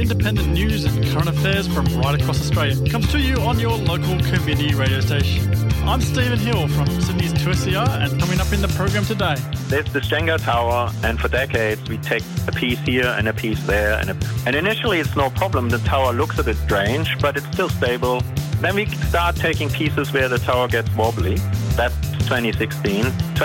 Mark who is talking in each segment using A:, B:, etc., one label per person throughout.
A: independent news and current affairs from right across Australia comes to you on your local community radio station. I'm Stephen Hill from Sydney's 2SER, and coming up in the program today.
B: There's the Jenga tower, and for decades we take a piece here and a piece there, and initially it's no problem. The tower looks a bit strange, but it's still stable. Then we start taking pieces where the tower gets wobbly. That's 2016.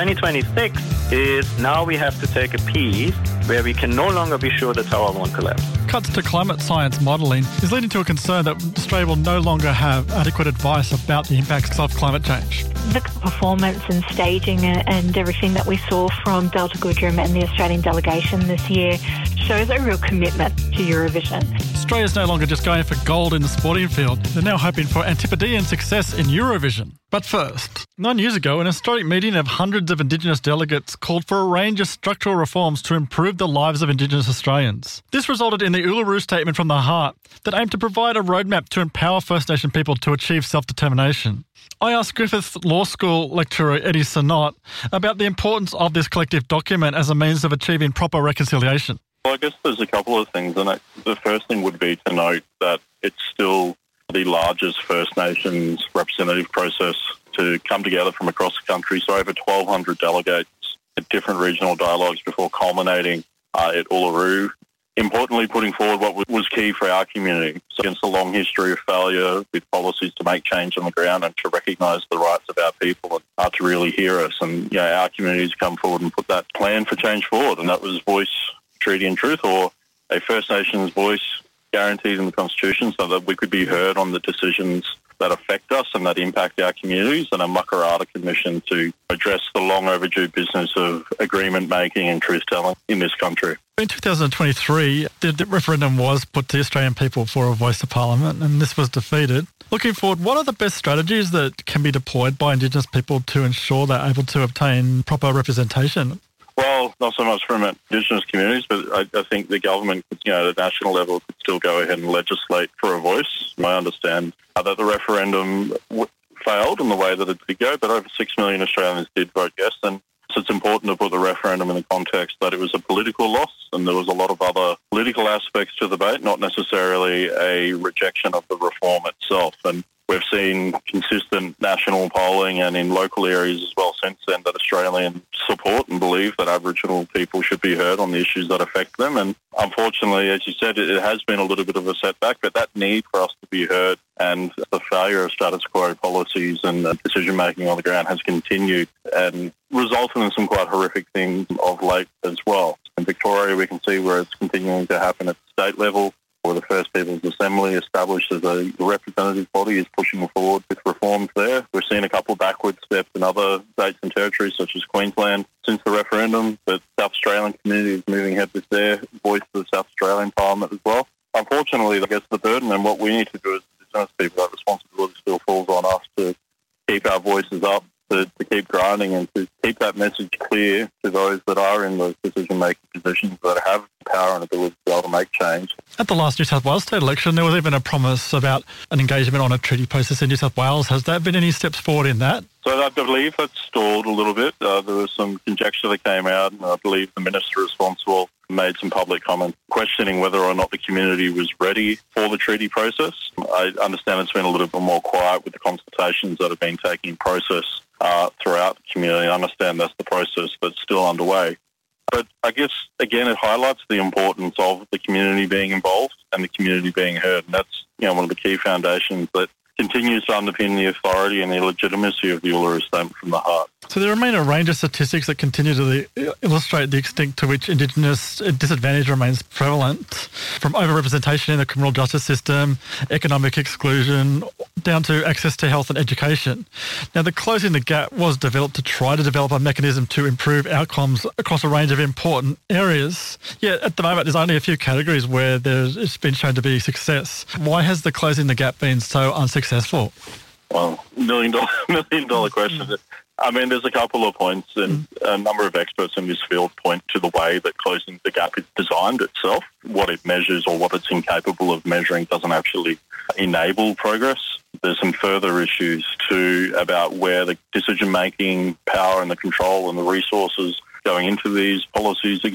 B: 2026 is now we have to take a piece where we can no longer be sure the tower won't collapse.
A: Cuts to climate science modelling is leading to a concern that Australia will no longer have adequate advice about the impacts of climate change.
C: The performance and staging and everything that we saw from Delta Goodrem and the Australian delegation this year shows a real commitment to Eurovision.
A: Australia's no longer just going for gold in the sporting field. They're now hoping for Antipodean success in Eurovision. But first, 9 years ago, an historic meeting of hundreds of Indigenous delegates called for a range of structural reforms to improve the lives of Indigenous Australians. This resulted in the Uluru Statement from the Heart that aimed to provide a roadmap to empower First Nation people to achieve self-determination. I asked Griffith Law School lecturer Eddie Sinnott about the importance of this collective document as a means of achieving proper reconciliation.
D: Well, I guess there's a couple of things, and the first thing would be to note that it's still the largest First Nations representative process to come together from across the country. So over 1,200 delegates at different regional dialogues before culminating at Uluru. Importantly, putting forward what was key for our community. So against a long history of failure with policies to make change on the ground and to recognise the rights of our people and to really hear us. And our communities come forward and put that plan for change forward. And that was Voice, Treaty and Truth, or a First Nations voice guaranteed in the Constitution so that we could be heard on the decisions that affect us and that impact our communities, and a Makarrata Commission to address the long overdue business of agreement making and truth-telling in this country.
A: In 2023, the referendum was put to the Australian people for a voice to Parliament, and this was defeated. Looking forward, what are the best strategies that can be deployed by Indigenous people to ensure they're able to obtain proper representation?
D: Well, not so much from Indigenous communities, but I think the government, at the national level, could still go ahead and legislate for a voice. I understand that the referendum failed in the way that it did go, but over 6 million Australians did vote yes. And so it's important to put the referendum in the context that it was a political loss and there was a lot of other political aspects to the debate, not necessarily a rejection of the reform itself. And we've seen consistent national polling and in local areas as well since then that Australians support and believe that Aboriginal people should be heard on the issues that affect them. And unfortunately, as you said, it has been a little bit of a setback, but that need for us to be heard and the failure of status quo policies and decision-making on the ground has continued and resulted in some quite horrific things of late as well. In Victoria, we can see where it's continuing to happen at the state level, where the First Peoples Assembly, established as a representative body, is pushing forward with reforms there. We've seen a couple of backward steps in other states and territories, such as Queensland, since the referendum, but South Australian community is moving ahead with their voice to the South Australian Parliament as well. Unfortunately, I guess the burden and what we need to do as Indigenous people, that responsibility still falls on us to keep our voices up, to keep grinding and to keep that message clear to those that are in those decision-making positions that have power and ability to be able to make change.
A: At the last New South Wales state election, there was even a promise about an engagement on a treaty process in New South Wales. Has there been any steps forward in that?
D: So I believe that's stalled a little bit. There was some conjecture that came out, and I believe the minister responsible made some public comments questioning whether or not the community was ready for the treaty process. I understand it's been a little bit more quiet with the consultations that have been taking process throughout the community. I understand that's the process that's still underway. But I guess, again, it highlights the importance of the community being involved and the community being heard. And that's one of the key foundations that continues to underpin the authority and the legitimacy of the Uluru Statement from the Heart.
A: So there remain a range of statistics that continue to illustrate the extent to which Indigenous disadvantage remains prevalent, from overrepresentation in the criminal justice system, economic exclusion, down to access to health and education. Now, the Closing the Gap was developed to try to develop a mechanism to improve outcomes across a range of important areas. Yet, at the moment, there's only a few categories where it's been shown to be success. Why has the Closing the Gap been so unsuccessful?
D: Well, million dollar question. I mean, there's a couple of points, and a number of experts in this field point to the way that Closing the Gap is designed itself. What it measures or what it's incapable of measuring doesn't actually enable progress. There's some further issues too about where the decision-making power and the control and the resources going into these policies exist.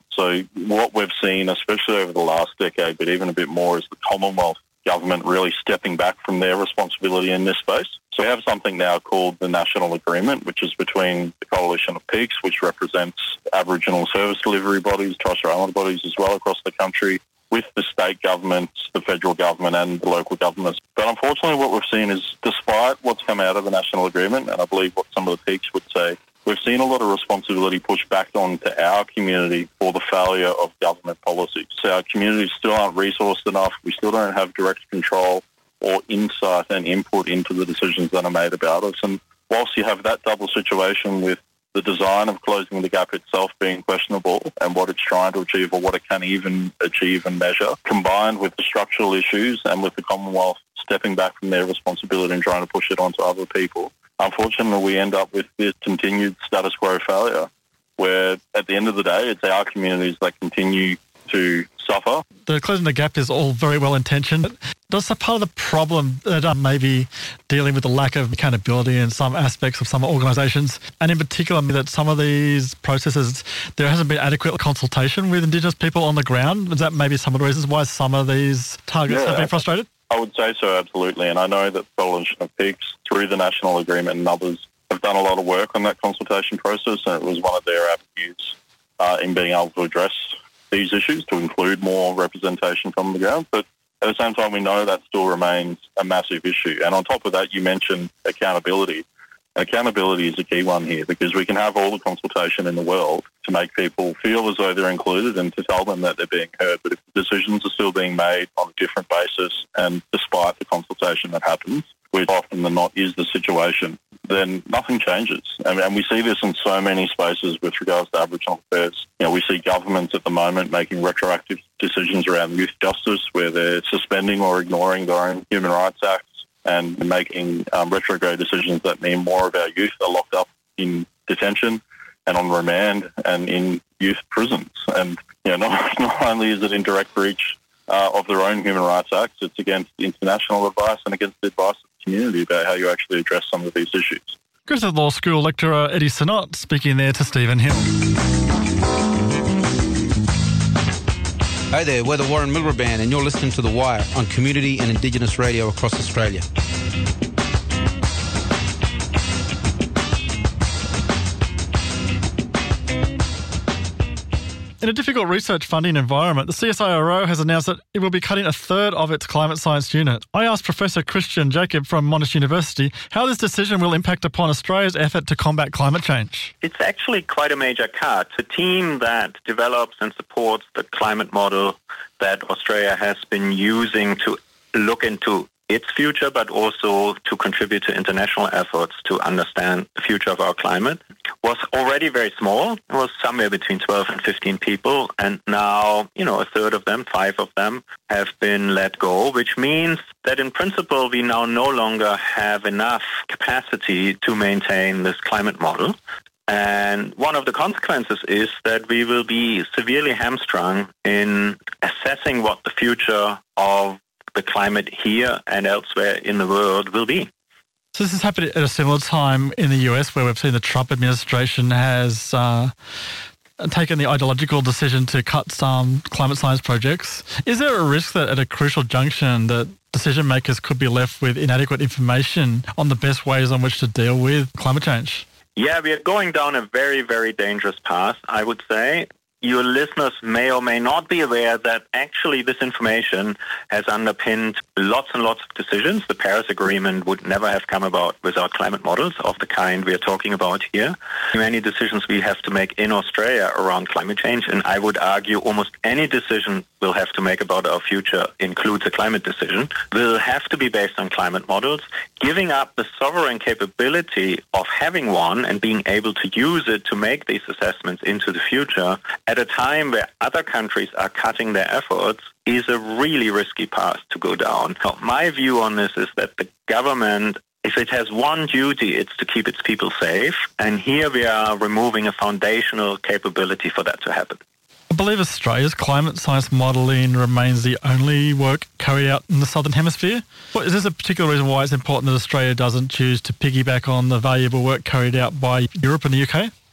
D: So what we've seen, especially over the last decade, but even a bit more, is the Commonwealth government really stepping back from their responsibility in this space. So we have something now called the National Agreement, which is between the Coalition of Peaks, which represents Aboriginal service delivery bodies, Torres Strait Islander bodies as well across the country, with the state governments, the federal government and the local governments. But unfortunately what we've seen is, despite what's come out of the National Agreement, and I believe what some of the peaks would say, we've seen a lot of responsibility pushed back onto our community for the failure of government policies. So our communities still aren't resourced enough. We still don't have direct control or insight and input into the decisions that are made about us. And whilst you have that double situation with the design of closing the gap itself being questionable and what it's trying to achieve or what it can even achieve and measure, combined with the structural issues and with the Commonwealth stepping back from their responsibility and trying to push it onto other people, unfortunately we end up with this continued status quo failure where at the end of the day it's our communities that continue to suffer.
A: The closing the gap is all very well intentioned, but does a part of the problem that maybe dealing with the lack of accountability in some aspects of some organisations, and in particular that some of these processes, there hasn't been adequate consultation with Indigenous people on the ground? Is that maybe some of the reasons why some of these targets have been frustrated?
D: I would say so, absolutely. And I know that the Coalition of Peaks, through the National Agreement and others, have done a lot of work on that consultation process, and it was one of their avenues in being able to address these issues, to include more representation from the ground. But at the same time, we know that still remains a massive issue. And on top of that, you mentioned accountability. Accountability is a key one here, because we can have all the consultation in the world to make people feel as though they're included and to tell them that they're being heard. But if the decisions are still being made on a different basis and despite the consultation that happens, which often than not is the situation, then nothing changes. And we see this in so many spaces with regards to Aboriginal affairs. You know, we see governments at the moment making retroactive decisions around youth justice, where they're suspending or ignoring their own human rights acts and making retrograde decisions that mean more of our youth are locked up in detention and on remand and in youth prisons. And not only is it in direct breach of their own human rights acts, it's against international advice and against the advice of the community about how you actually address some of these issues.
A: Griffith Law School lecturer Eddie Sinnott speaking there to Stephen Hill.
E: Hey there, we're the Warren Mildred Band and you're listening to The Wire on Community and Indigenous radio across Australia.
A: In a difficult research funding environment, the CSIRO has announced that it will be cutting a third of its climate science unit. I asked Professor Christian Jacob from Monash University how this decision will impact upon Australia's effort to combat climate change.
B: It's actually quite a major cut. The team that develops and supports the climate model that Australia has been using to look into its future, but also to contribute to international efforts to understand the future of our climate, was already very small. It was somewhere between 12 and 15 people. And now, a third of them, 5 of them, have been let go, which means that in principle, we now no longer have enough capacity to maintain this climate model. And one of the consequences is that we will be severely hamstrung in assessing what the future of the climate here and elsewhere in the world will be.
A: So this has happened at a similar time in the US, where we've seen the Trump administration has taken the ideological decision to cut some climate science projects. Is there a risk that at a crucial junction that decision makers could be left with inadequate information on the best ways on which to deal with climate change?
B: Yeah, we are going down a very, very dangerous path, I would say. Your listeners may or may not be aware that actually this information has underpinned lots and lots of decisions. The Paris Agreement would never have come about without climate models of the kind we are talking about here. Many decisions we have to make in Australia around climate change, and I would argue almost any decision we'll have to make about our future includes a climate decision, will have to be based on climate models. Giving up the sovereign capability of having one and being able to use it to make these assessments into the future at a time where other countries are cutting their efforts is a really risky path to go down. Now, my view on this is that the government, if it has one duty, it's to keep its people safe. And here we are removing a foundational capability for that to happen.
A: I believe Australia's climate science modelling remains the only work carried out in the Southern Hemisphere. Is this a particular reason why it's important that Australia doesn't choose to piggyback on the valuable work carried out by Europe and the UK?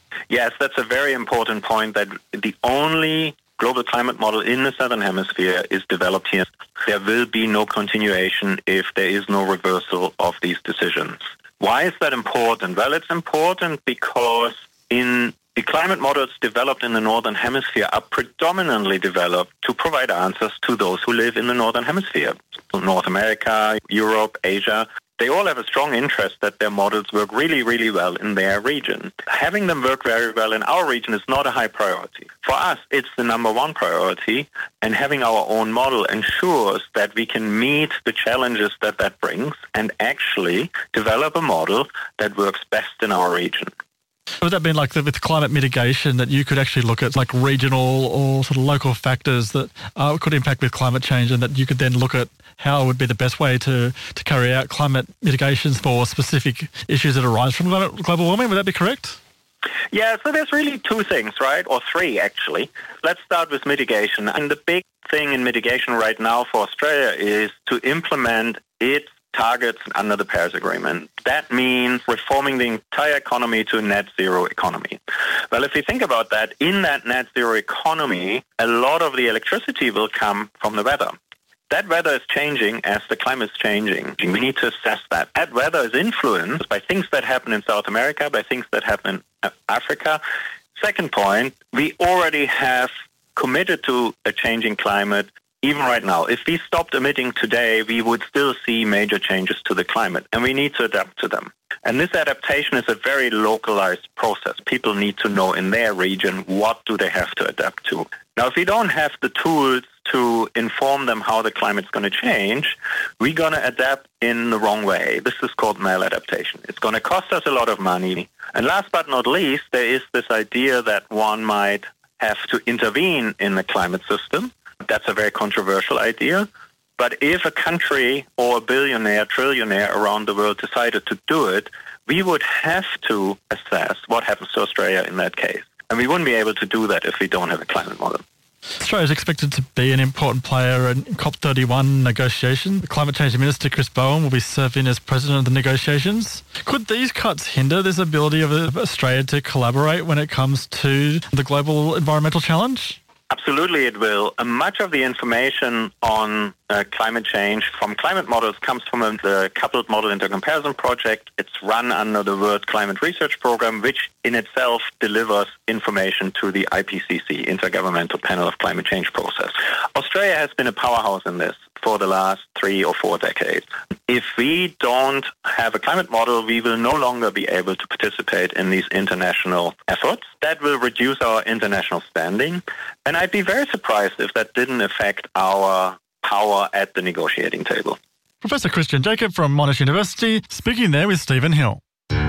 B: Yes, that's a very important point, that the only global climate model in the Southern Hemisphere is developed here. There will be no continuation if there is no reversal of these decisions. Why is that important? Well, it's important because the climate models developed in the Northern Hemisphere are predominantly developed to provide answers to those who live in the Northern Hemisphere. So North America, Europe, Asia, they all have a strong interest that their models work really, really well in their region. Having them work very well in our region is not a high priority. For us, it's the number one priority, and having our own model ensures that we can meet the challenges that brings and actually develop a model that works best in our region.
A: Would that mean like with climate mitigation that you could actually look at like regional or sort of local factors that could impact with climate change, and that you could then look at how would be the best way to carry out climate mitigations for specific issues that arise from global warming? Would that be correct?
B: Yeah, so there's really two things, right? Or three, actually. Let's start with mitigation. And the big thing in mitigation right now for Australia is to implement its targets under the Paris Agreement. That means reforming the entire economy to a net zero economy. Well, if you think about that, in that net zero economy, a lot of the electricity will come from the weather. That weather is changing as the climate is changing. We need to assess that. That weather is influenced by things that happen in South America, by things that happen in Africa. Second point, we already have committed to a changing climate. Even right now, if we stopped emitting today, we would still see major changes to the climate, and we need to adapt to them. And this adaptation is a very localized process. People need to know in their region what do they have to adapt to. Now, if we don't have the tools to inform them how the climate's going to change, we're going to adapt in the wrong way. This is called maladaptation. It's going to cost us a lot of money. And last but not least, there is this idea that one might have to intervene in the climate system. That's a very controversial idea. But if a country or a billionaire, trillionaire around the world decided to do it, we would have to assess what happens to Australia in that case. And we wouldn't be able to do that if we don't have a climate model.
A: Australia is expected to be an important player in COP31 negotiation. The Climate Change Minister, Chris Bowen, will be serving as president of the negotiations. Could these cuts hinder this ability of Australia to collaborate when it comes to the global environmental challenge?
B: Absolutely it will. Much of the information on climate change from climate models comes from the Coupled Model Intercomparison Project. It's run under the World Climate Research Program, which in itself delivers information to the IPCC, Intergovernmental Panel of Climate Change process. Australia has been a powerhouse in this for the last 3 or 4 decades. If we don't have a climate model, we will no longer be able to participate in these international efforts. That will reduce our international standing. And I'd be very surprised if that didn't affect our power at the negotiating table.
A: Professor Christian Jacob from Monash University, speaking there with Stephen Hill.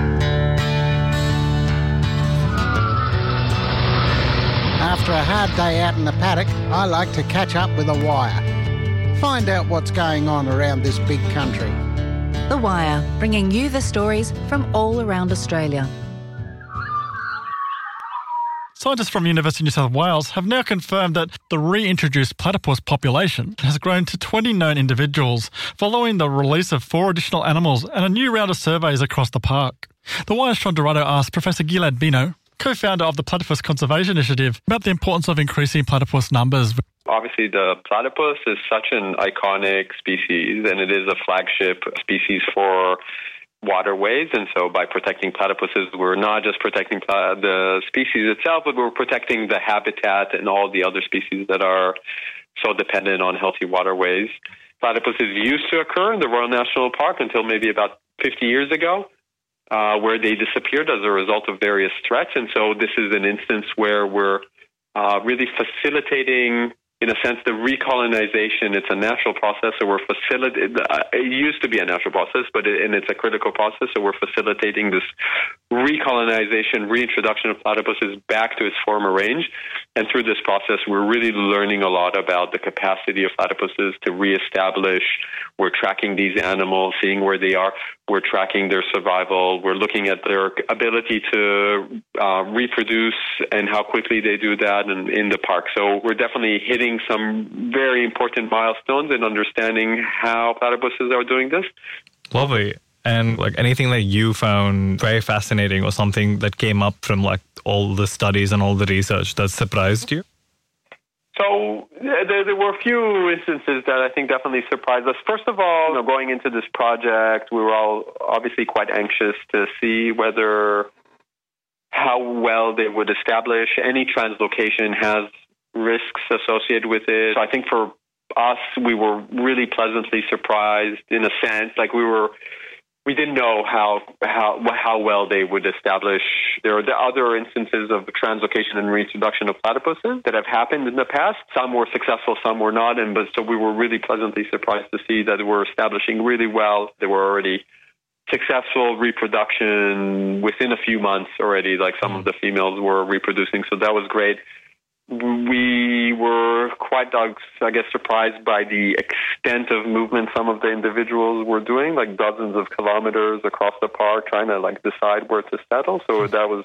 F: After a hard day out in the paddock, I like to catch up with a wire. Find out what's going on around this big country.
G: The Wire, bringing you the stories from all around Australia.
A: Scientists from University of New South Wales have now confirmed that the reintroduced platypus population has grown to 20 known individuals following the release of 4 additional animals and a new round of surveys across the park. The Wire's Sean Dorado asked Professor Gilad Bino, co-founder of the Platypus Conservation Initiative, about the importance of increasing platypus numbers.
H: Obviously, the platypus is such an iconic species, and it is a flagship species for waterways. And so by protecting platypuses, we're not just protecting the species itself, but we're protecting the habitat and all the other species that are so dependent on healthy waterways. Platypuses used to occur in the Royal National Park until maybe about 50 years ago, where they disappeared as a result of various threats. And so this is an instance where we're really facilitating, in a sense, the recolonization. It's a natural process, so we're facilitating. It used to be a natural process, and it's a critical process, so we're facilitating this recolonization, reintroduction of platypuses back to its former range. And through this process, we're really learning a lot about the capacity of platypuses to reestablish. We're tracking these animals, seeing where they are. We're tracking their survival. We're looking at their ability to reproduce and how quickly they do that in the park. So we're definitely hitting some very important milestones in understanding how platypuses are doing this.
I: Lovely. And like anything that you found very fascinating or something that came up from like all the studies and all the research that surprised you?
H: So there were a few instances that I think definitely surprised us. First of all, going into this project, we were all obviously quite anxious to see how well they would establish. Any translocation has risks associated with it. So I think for us, we were really pleasantly surprised in a sense. Like we didn't know how well they would establish. There are the other instances of translocation and reintroduction of platypuses that have happened in the past. Some were successful, some were not, so we were really pleasantly surprised to see that they were establishing really well. They were already successful reproduction within a few months already. Like some of the females were reproducing, so that was great. We were quite, I guess, surprised by the extent of movement some of the individuals were doing, like dozens of kilometers across the park, trying to like decide where to settle. So that was,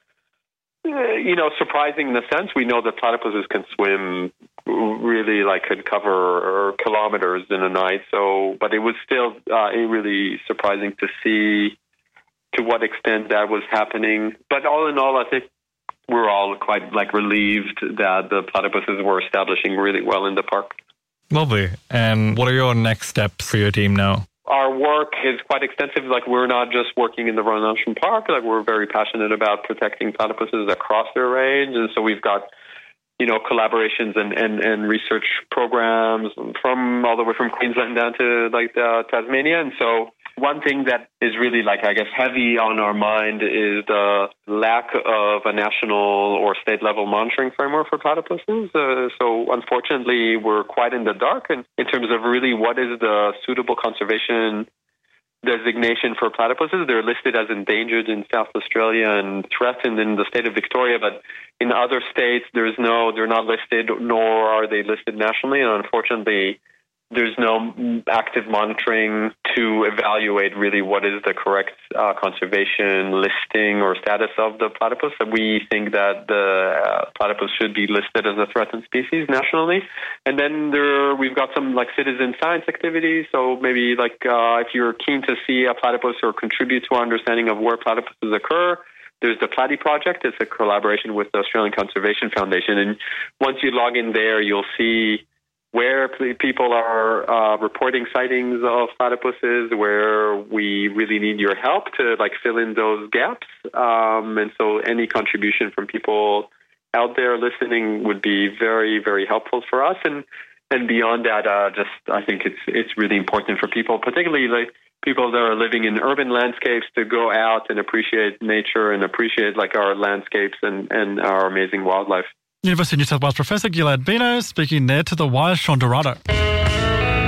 H: surprising in a sense. We know that platypuses can swim really, could cover kilometers in a night. So, but it was still really surprising to see to what extent that was happening. But all in all, I think we're all quite relieved that the platypuses were establishing really well in the park.
I: Lovely. And what are your next steps for your team now?
H: Our work is quite extensive. We're not just working in the Royal National Park. We're very passionate about protecting platypuses across their range. And so we've got, collaborations and research programs from all the way from Queensland down to Tasmania. And so one thing that is really heavy on our mind is the lack of a national or state level monitoring framework for platypuses. So unfortunately, we're quite in the dark in terms of really what is the suitable conservation designation for platypuses. They're listed as endangered in South Australia and threatened in the state of Victoria, but in other states, they're not listed, nor are they listed nationally. And unfortunately, there's no active monitoring to evaluate really what is the correct conservation listing or status of the platypus. And we think that the platypus should be listed as a threatened species nationally. And then we've got some citizen science activities. So maybe if you're keen to see a platypus or contribute to our understanding of where platypuses occur, there's the Platy Project. It's a collaboration with the Australian Conservation Foundation. And once you log in there, you'll see where people are reporting sightings of platypuses, where we really need your help to fill in those gaps. And so any contribution from people out there listening would be very, very helpful for us. And beyond that, I think it's really important for people, particularly people that are living in urban landscapes, to go out and appreciate nature and appreciate our landscapes and our amazing wildlife.
A: University of New South Wales Professor Gilad Bino speaking there to The Wire's Sean Dorado.